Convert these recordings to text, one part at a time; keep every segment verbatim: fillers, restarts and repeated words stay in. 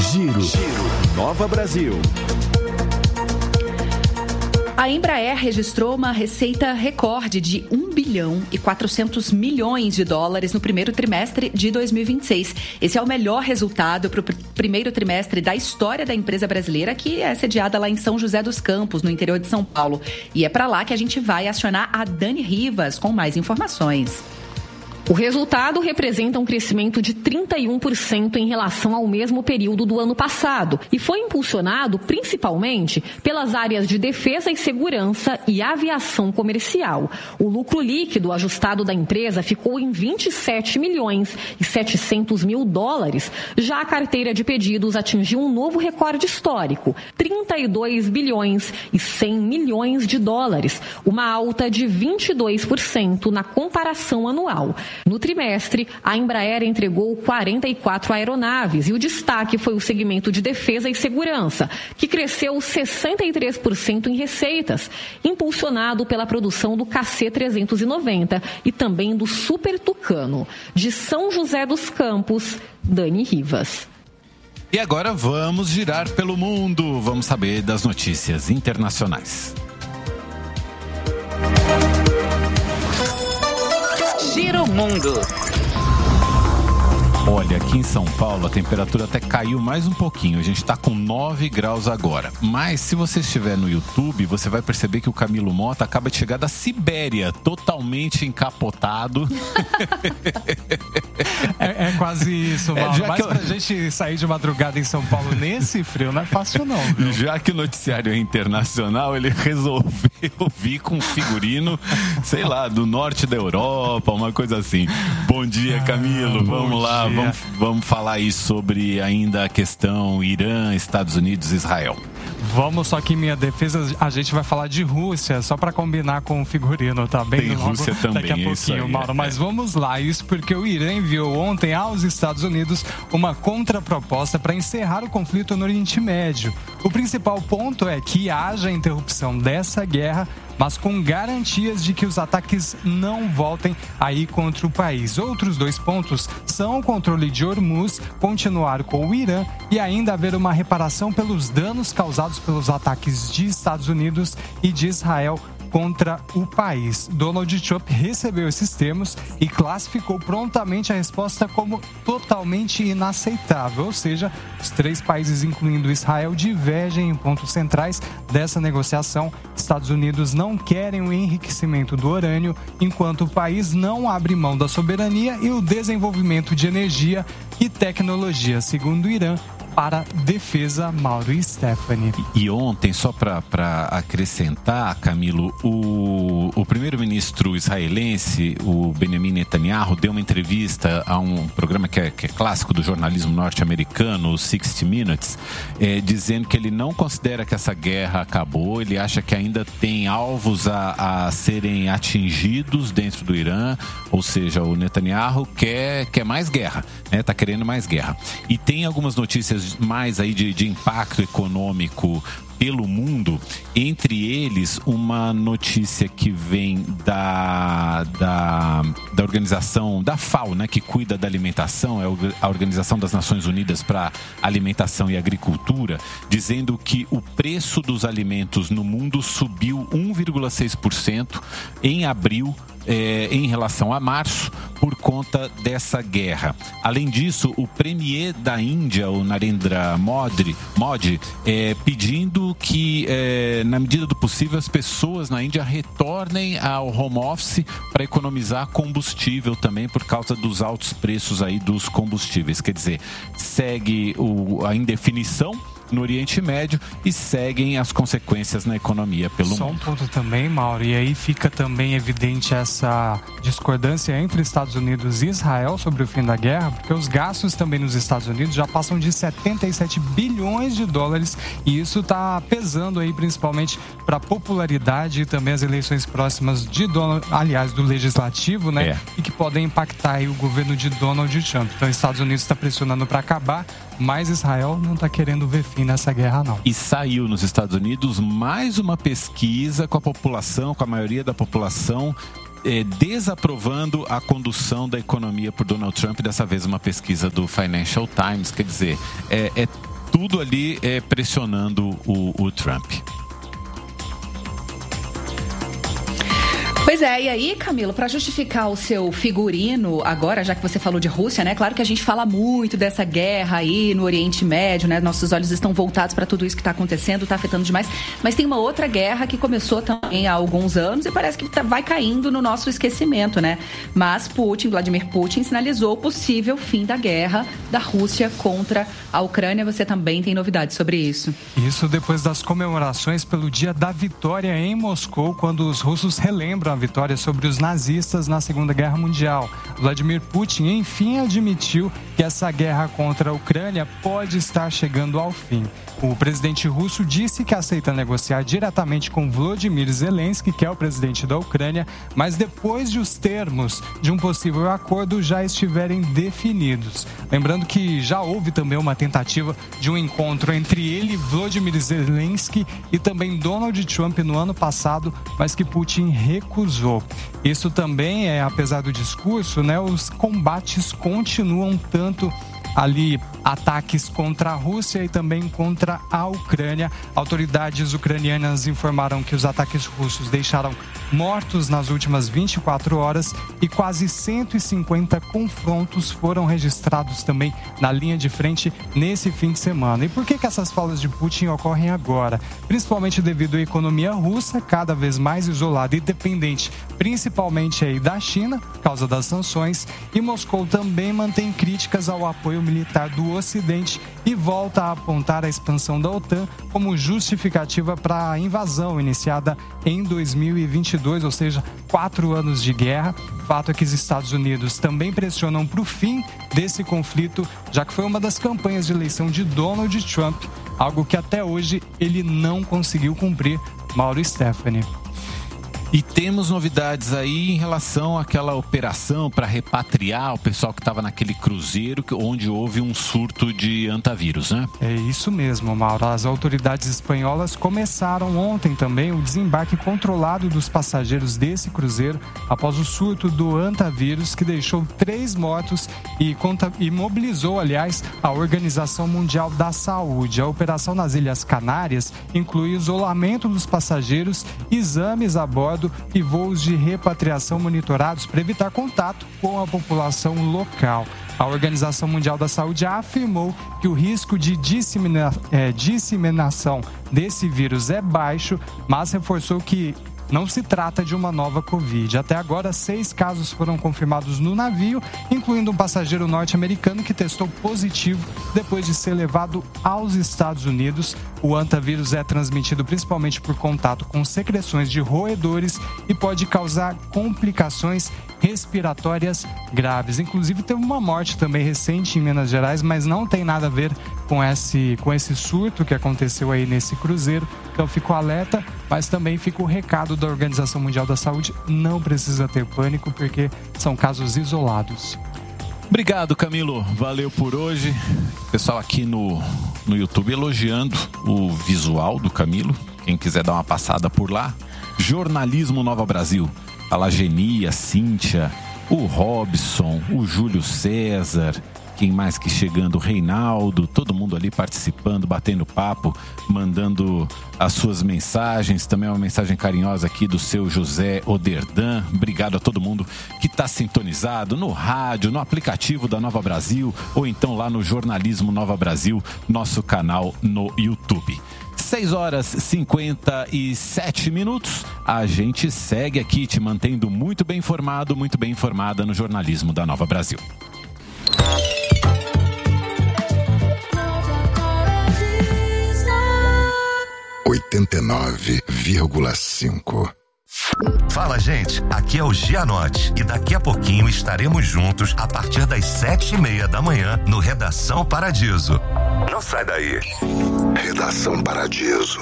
Giro, Giro. Nova Brasil. A Embraer registrou uma receita recorde de um bilhão e quatrocentos milhões de dólares no primeiro trimestre de dois mil e vinte e seis. Esse é o melhor resultado para o pr- primeiro trimestre da história da empresa brasileira, que é sediada lá em São José dos Campos, no interior de São Paulo. E é para lá que a gente vai acionar a Dani Rivas com mais informações. O resultado representa um crescimento de trinta e um por cento em relação ao mesmo período do ano passado e foi impulsionado principalmente pelas áreas de defesa e segurança e aviação comercial. O lucro líquido ajustado da empresa ficou em vinte e sete milhões e setecentos mil dólares. Já a carteira de pedidos atingiu um novo recorde histórico, trinta e dois bilhões e cem milhões de dólares, uma alta de vinte e dois por cento na comparação anual. No trimestre, a Embraer entregou quarenta e quatro aeronaves e o destaque foi o segmento de defesa e segurança, que cresceu sessenta e três por cento em receitas, impulsionado pela produção do K C trezentos e noventa e também do Super Tucano. De São José dos Campos, Dani Rivas. E agora vamos girar pelo mundo. Vamos saber das notícias internacionais. Giro Mundo. Olha, aqui em São Paulo a temperatura até caiu mais um pouquinho. A gente está com nove graus agora. Mas se você estiver no YouTube, você vai perceber que o Camilo Mota acaba de chegar da Sibéria, totalmente encapotado. É, é quase isso, Mauro. É, Mas eu... pra gente sair de madrugada em São Paulo nesse frio não é fácil não, viu? Já que o noticiário é internacional, ele resolveu vir com um figurino, sei lá, do norte da Europa, uma coisa assim. Bom dia, Camilo. Ah, vamos lá, dia. Vamos, vamos falar aí sobre ainda a questão Irã, Estados Unidos e Israel. Vamos, só que em minha defesa a gente vai falar de Rússia, só para combinar com o figurino, tá bem? Tem logo, Rússia também, daqui a pouquinho, aí, Mauro. é. Mas vamos lá, isso porque o Irã enviou ontem aos Estados Unidos uma contraproposta para encerrar o conflito no Oriente Médio. O principal ponto é que haja interrupção dessa guerra, mas com garantias de que os ataques não voltem aí contra o país. Outros dois pontos são o controle de Hormuz, continuar com o Irã e ainda haver uma reparação pelos danos causados pelos ataques de Estados Unidos e de Israel contra o país. Donald Trump recebeu esses termos e classificou prontamente a resposta como totalmente inaceitável, ou seja, os três países, incluindo Israel, divergem em pontos centrais dessa negociação. Estados Unidos não querem o enriquecimento do urânio, enquanto o país não abre mão da soberania e o desenvolvimento de energia e tecnologia, segundo o Irã, para defesa, Mauro e Stephanie. E ontem, só para acrescentar, Camilo, o, o primeiro-ministro israelense, o Benjamin Netanyahu, deu uma entrevista a um programa que é, que é clássico do jornalismo norte-americano, o sixty minutes, é, dizendo que ele não considera que essa guerra acabou, ele acha que ainda tem alvos a, a serem atingidos dentro do Irã, ou seja, o Netanyahu quer, quer mais guerra, né? Tá querendo mais guerra. E tem algumas notícias mais aí de, de impacto econômico pelo mundo, entre eles uma notícia que vem da, da, da organização, da FAO, né, que cuida da alimentação, é a Organização das Nações Unidas para Alimentação e Agricultura, dizendo que o preço dos alimentos no mundo subiu um vírgula seis por cento em abril, É, em relação a março, por conta dessa guerra. Além disso, o premier da Índia, o Narendra Modi, Modi é, pedindo que, é, na medida do possível, as pessoas na Índia retornem ao home office para economizar combustível também, por causa dos altos preços aí dos combustíveis. Quer dizer, segue o, a indefinição no Oriente Médio e seguem as consequências na economia pelo Só mundo. um ponto também, Mauro, e aí fica também evidente essa discordância entre Estados Unidos e Israel sobre o fim da guerra, porque os gastos também nos Estados Unidos já passam de setenta e sete bilhões de dólares e isso está pesando aí principalmente para a popularidade e também as eleições próximas de Donald, aliás, do Legislativo, né? É. E que podem impactar aí o governo de Donald Trump. Então, os Estados Unidos está pressionando para acabar, mas Israel não está querendo ver fim nessa guerra, não. E saiu nos Estados Unidos mais uma pesquisa com a população, com a maioria da população, é, desaprovando a condução da economia por Donald Trump, dessa vez uma pesquisa do Financial Times. Quer dizer, é, é tudo ali é, pressionando o, o Trump. Pois é, e aí, Camilo, para justificar o seu figurino agora, já que você falou de Rússia, né? Claro que a gente fala muito dessa guerra aí no Oriente Médio, né? Nossos olhos estão voltados para tudo isso que está acontecendo, está afetando demais. Mas tem uma outra guerra que começou também há alguns anos e parece que tá, vai caindo no nosso esquecimento, né? Mas Putin, Vladimir Putin, sinalizou o possível fim da guerra da Rússia contra a Ucrânia. Você também tem novidades sobre isso. Isso depois das comemorações pelo Dia da Vitória em Moscou, quando os russos relembram a vitória sobre os nazistas na Segunda Guerra Mundial. Vladimir Putin, enfim, admitiu que essa guerra contra a Ucrânia pode estar chegando ao fim. O presidente russo disse que aceita negociar diretamente com Volodymyr Zelensky, que é o presidente da Ucrânia, mas depois de os termos de um possível acordo já estiverem definidos. Lembrando que já houve também uma tentativa de um encontro entre ele, Volodymyr Zelensky, e também Donald Trump no ano passado, mas que Putin recusou. Isso também é, apesar do discurso, né, os combates continuam tanto ali ataques contra a Rússia e também contra a Ucrânia. Autoridades ucranianas informaram que os ataques russos deixaram mortos nas últimas vinte e quatro horas e quase cento e cinquenta confrontos foram registrados também na linha de frente nesse fim de semana. E por que que essas falas de Putin ocorrem agora? Principalmente devido à economia russa, cada vez mais isolada e dependente, principalmente aí da China, por causa das sanções, e Moscou também mantém críticas ao apoio militar do Ocidente e volta a apontar a expansão da OTAN como justificativa para a invasão iniciada em dois mil e vinte e dois, ou seja, quatro anos de guerra. O fato é que os Estados Unidos também pressionam para o fim desse conflito, já que foi uma das campanhas de eleição de Donald Trump, algo que até hoje ele não conseguiu cumprir. Mauro Stephanie. E temos novidades aí em relação àquela operação para repatriar o pessoal que estava naquele cruzeiro onde houve um surto de antavírus, né? É isso mesmo, Mauro. As autoridades espanholas começaram ontem também o desembarque controlado dos passageiros desse cruzeiro após o surto do antavírus, que deixou três mortos e, conta... e mobilizou, aliás, a Organização Mundial da Saúde. A operação nas Ilhas Canárias inclui isolamento dos passageiros, exames a bordo e voos de repatriação monitorados para evitar contato com a população local. A Organização Mundial da Saúde afirmou que o risco de dissemina, é, disseminação desse vírus é baixo, mas reforçou que não se trata de uma nova Covid. Até agora, seis casos foram confirmados no navio, incluindo um passageiro norte-americano que testou positivo depois de ser levado aos Estados Unidos. O antavírus é transmitido principalmente por contato com secreções de roedores e pode causar complicações respiratórias graves. Inclusive, teve uma morte também recente em Minas Gerais, mas não tem nada a ver com esse, com esse surto que aconteceu aí nesse cruzeiro. Então, fico alerta, mas também fica o recado da Organização Mundial da Saúde: não precisa ter pânico, porque são casos isolados. Obrigado, Camilo. Valeu por hoje. Pessoal aqui no, no YouTube elogiando o visual do Camilo. Quem quiser dar uma passada por lá. Jornalismo Nova Brasil. A Lagenia, Cíntia, o Robson, o Júlio César, quem mais que chegando, o Reinaldo, todo mundo ali participando, batendo papo, mandando as suas mensagens. Também uma mensagem carinhosa aqui do seu José Oderdan. Obrigado a todo mundo que está sintonizado no rádio, no aplicativo da Nova Brasil ou então lá no Jornalismo Nova Brasil, nosso canal no YouTube. seis horas e cinquenta e sete minutos. A gente segue aqui te mantendo muito bem informado, muito bem informada no jornalismo da Nova Brasil. oitenta e nove vírgula cinco. Fala, gente, aqui é o Gianotti e daqui a pouquinho estaremos juntos a partir das sete e meia da manhã no Redação Paradiso. Não sai daí. Redação Paradiso.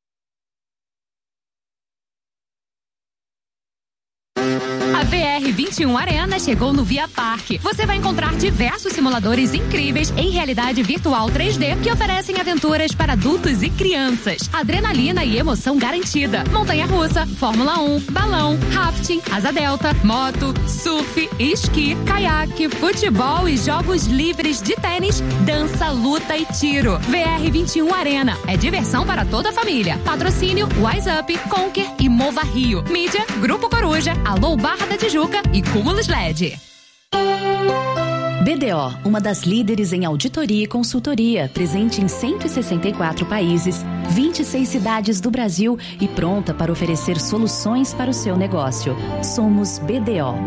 A B R vinte vinte e um Arena chegou no Via Parque. Você vai encontrar diversos simuladores incríveis em realidade virtual três D que oferecem aventuras para adultos e crianças. Adrenalina e emoção garantida. Montanha-russa, Fórmula um, balão, rafting, asa delta, moto, surf, esqui, caiaque, futebol e jogos livres de tênis, dança, luta e tiro. V R vinte e um Arena. É diversão para toda a família. Patrocínio Wise Up, Conquer e Mova Rio. Mídia, Grupo Coruja, Alô Barra da Tijuca e Cúmulos L E D. B D O, uma das líderes em auditoria e consultoria, presente em cento e sessenta e quatro países, vinte e seis cidades do Brasil e pronta para oferecer soluções para o seu negócio. Somos B D O.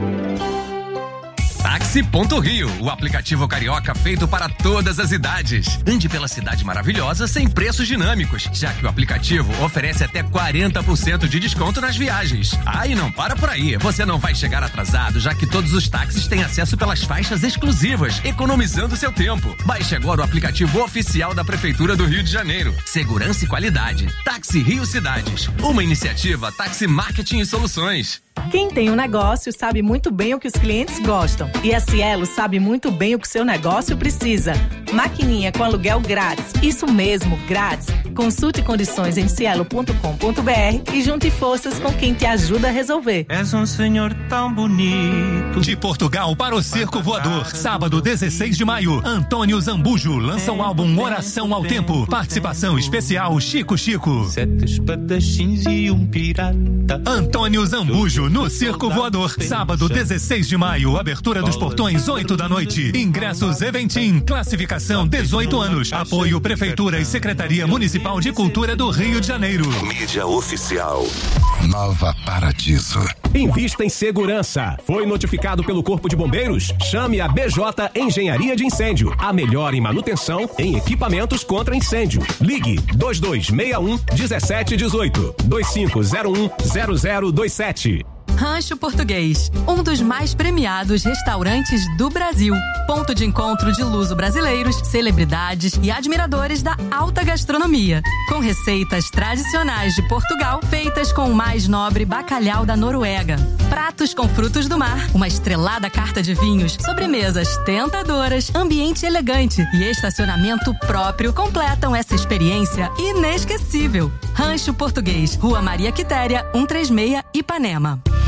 Táxi.Rio, o aplicativo carioca feito para todas as idades. Ande pela cidade maravilhosa sem preços dinâmicos, já que o aplicativo oferece até quarenta por cento de desconto nas viagens. Ah, e não para por aí, você não vai chegar atrasado, já que todos os táxis têm acesso pelas faixas exclusivas, economizando seu tempo. Baixe agora o aplicativo oficial da Prefeitura do Rio de Janeiro. Segurança e qualidade. Táxi Rio Cidades, uma iniciativa Táxi Marketing e Soluções. Quem tem um negócio sabe muito bem o que os clientes gostam. E a Cielo sabe muito bem o que o seu negócio precisa. Maquininha com aluguel grátis. Isso mesmo, grátis. Consulte condições em cielo ponto com ponto b r e junte forças com quem te ajuda a resolver. És um senhor tão bonito. De Portugal para o Circo Voador. Sábado, dezesseis de maio. Antônio Zambujo lança o álbum Oração ao Tempo. Participação especial Chico Chico. Sete espadachins e um pirata. Antônio Zambujo no Circo Voador. Sábado, dezesseis de maio. Abertura dos portões, oito da noite. Ingressos Eventim. Classificação dezoito anos. Apoio Prefeitura e Secretaria Municipal de Cultura do Rio de Janeiro. Mídia oficial. Nova Paradiso. Invista em segurança. Foi notificado pelo Corpo de Bombeiros? Chame a B J Engenharia de Incêndio. A melhor em manutenção em equipamentos contra incêndio. Ligue dois dois seis um, um sete um oito, dois cinco zero um, zero zero dois sete. Rancho Português, um dos mais premiados restaurantes do Brasil. Ponto de encontro de luso-brasileiros, celebridades e admiradores da alta gastronomia. Com receitas tradicionais de Portugal, feitas com o mais nobre bacalhau da Noruega. Pratos com frutos do mar, uma estrelada carta de vinhos, sobremesas tentadoras, ambiente elegante e estacionamento próprio completam essa experiência inesquecível. Rancho Português, Rua Maria Quitéria, cento e trinta e seis, Ipanema.